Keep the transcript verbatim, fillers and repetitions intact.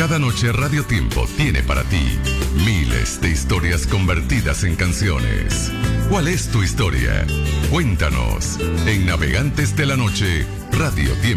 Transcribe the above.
Cada noche Radio Tiempo tiene para ti miles de historias convertidas en canciones. ¿Cuál es tu historia? Cuéntanos en Navegantes de la Noche, Radio Tiempo.